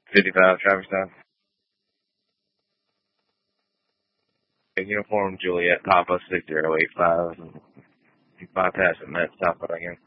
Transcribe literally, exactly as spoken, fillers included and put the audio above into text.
fifty-five traffic stop. Uniform Juliet Papa six zero eight five. You bypass the Met stop, but I can.